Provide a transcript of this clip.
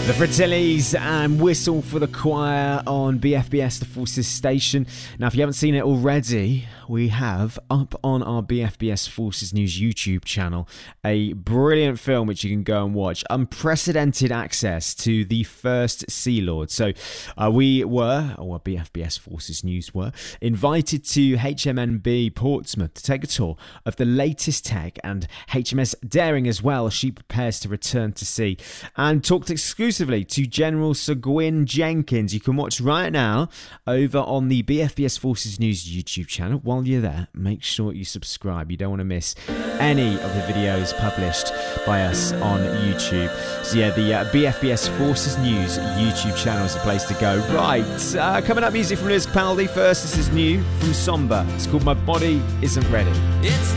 The Fratellis and Whistle for the Choir on BFBS, the Forces station. Now, if you haven't seen it already, we have up on our BFBS Forces News YouTube channel a brilliant film which you can go and watch. Unprecedented access to the first Sea Lord. So we were, or BFBS Forces News were, invited to HMNB Portsmouth to take a tour of the latest tech and HMS Daring as well as she prepares to return to sea, and talked exclusively to General Sir Gwyn Jenkins. You can watch right now over on the BFBS Forces News YouTube channel. While you're there, make sure you subscribe. You don't want to miss any of the videos published by us on YouTube. So yeah, the BFBS Forces News YouTube channel is the place to go. Right, coming up, music from Lewis Capaldi. First, this is new from Somber. It's called My Body Isn't Ready. It's